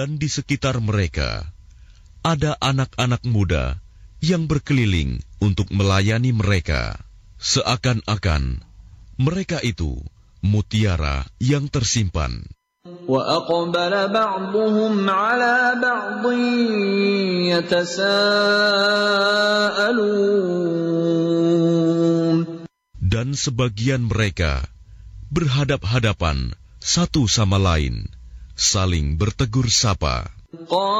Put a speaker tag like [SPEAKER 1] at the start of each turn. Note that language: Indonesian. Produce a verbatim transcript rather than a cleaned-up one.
[SPEAKER 1] Dan di sekitar mereka ada anak-anak muda yang berkeliling untuk melayani mereka, seakan-akan mereka itu mutiara yang tersimpan.
[SPEAKER 2] وَأَقْبَلَ بَعْضُهُمْ عَلَى بَعْضٍ يَتَسَاءَلُونَ.
[SPEAKER 1] Dan sebagian mereka berhadap-hadapan satu sama lain, saling bertegur sapa.